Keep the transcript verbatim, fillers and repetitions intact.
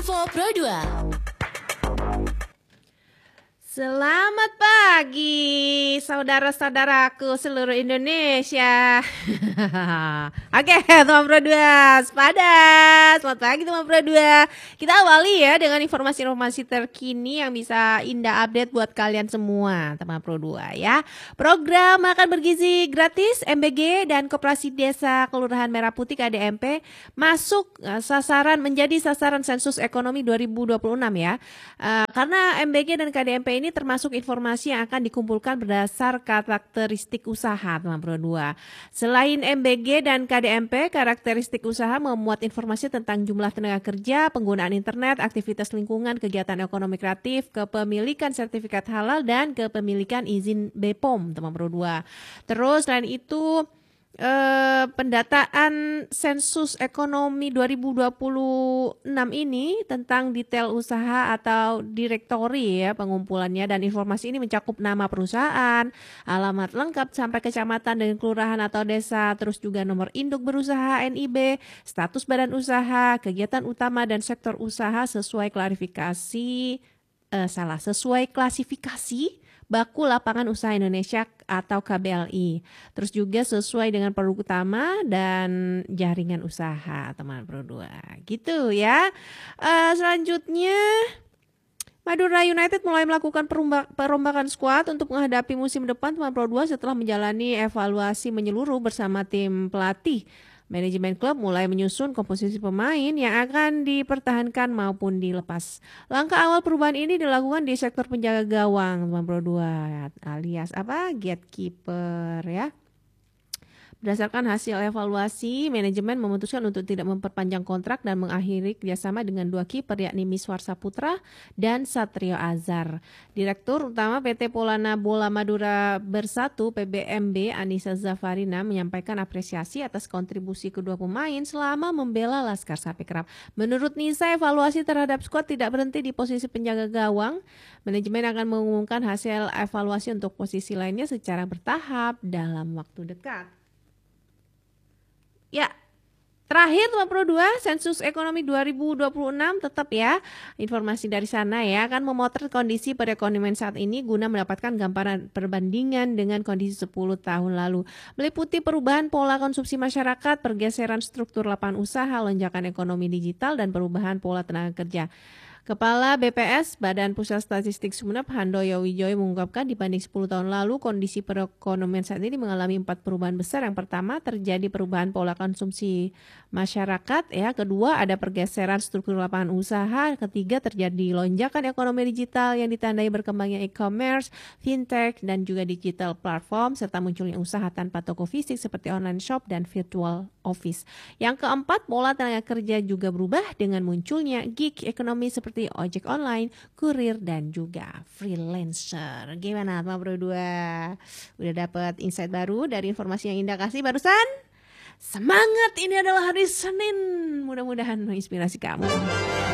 Info Pro dua. Selamat pagi saudara-saudaraku seluruh Indonesia. Oke teman Pro dua, sepada. Selamat pagi teman Pro dua. Kita awali ya dengan informasi-informasi terkini yang bisa Indah update buat kalian semua teman Pro dua ya. Program makan bergizi gratis M B G dan Koperasi Desa Kelurahan Merah Putih K D M P masuk uh, sasaran menjadi sasaran sensus ekonomi dua ribu dua puluh enam ya. Uh, karena M B G dan K D M P ini Ini termasuk informasi yang akan dikumpulkan berdasar karakteristik usaha teman Pro dua. Selain M B G dan K D M P, karakteristik usaha memuat informasi tentang jumlah tenaga kerja, penggunaan internet, aktivitas lingkungan, kegiatan ekonomi kreatif, kepemilikan sertifikat halal, dan kepemilikan izin B P O M teman Pro dua. Terus selain itu Eh, pendataan sensus ekonomi dua ribu dua puluh enam ini tentang detail usaha atau direktori ya pengumpulannya, dan informasi ini mencakup nama perusahaan, alamat lengkap sampai kecamatan dan kelurahan atau desa, terus juga nomor induk berusaha N I B, status badan usaha, kegiatan utama dan sektor usaha sesuai klarifikasi eh, salah sesuai klasifikasi Baku Lapangan Usaha Indonesia atau K B L I. Terus juga sesuai dengan produk utama dan jaringan usaha teman Pro dua. Gitu ya. Uh, selanjutnya Madura United mulai melakukan peromba- perombakan skuad untuk menghadapi musim depan teman Pro dua setelah menjalani evaluasi menyeluruh bersama tim pelatih. Manajemen klub mulai menyusun komposisi pemain yang akan dipertahankan maupun dilepas. Langkah awal perubahan ini dilakukan di sektor penjaga gawang teman Pro dua alias apa? Gatekeeper ya. Berdasarkan hasil evaluasi, manajemen memutuskan untuk tidak memperpanjang kontrak dan mengakhiri kerjasama dengan dua kiper yakni Miswar Saputra dan Satrio Azhar. Direktur Utama P T Polana Bola Madura Bersatu P B M B Anissa Zafarina menyampaikan apresiasi atas kontribusi kedua pemain selama membela Laskar Sapekraf. Menurut Nisa, evaluasi terhadap skuad tidak berhenti di posisi penjaga gawang. Manajemen akan mengumumkan hasil evaluasi untuk posisi lainnya secara bertahap dalam waktu dekat. Ya, terakhir teman Pro dua, sensus ekonomi dua ribu dua puluh enam tetap ya, informasi dari sana ya, akan memotret kondisi perekonomian saat ini guna mendapatkan gambaran perbandingan dengan kondisi sepuluh tahun lalu. Meliputi perubahan pola konsumsi masyarakat, pergeseran struktur lapangan usaha, lonjakan ekonomi digital, dan perubahan pola tenaga kerja. Kepala B P S Badan Pusat Statistik Sumeneb Handoyo Wijoyo mengungkapkan dibanding sepuluh tahun lalu kondisi perekonomian saat ini mengalami empat perubahan besar. Yang pertama terjadi perubahan pola konsumsi masyarakat ya, kedua ada pergeseran struktur lapangan usaha, ketiga terjadi lonjakan ekonomi digital yang ditandai berkembangnya e-commerce, fintech dan juga digital platform serta munculnya usaha tanpa toko fisik seperti online shop dan virtual office. Yang keempat, pola tenaga kerja juga berubah dengan munculnya gig ekonomi seperti ojek online, kurir, dan juga freelancer. Gimana teman Pro dua? Udah dapat insight baru dari informasi yang Indah kasih barusan? Semangat, ini adalah hari Senin. Mudah-mudahan menginspirasi kamu.